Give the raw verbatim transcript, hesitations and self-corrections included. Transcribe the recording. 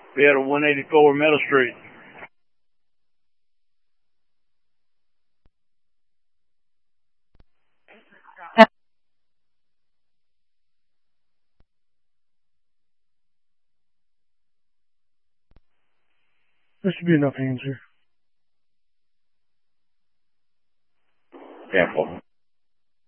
We had a one eighty-four Meadow Street. There should be enough hands here. Careful.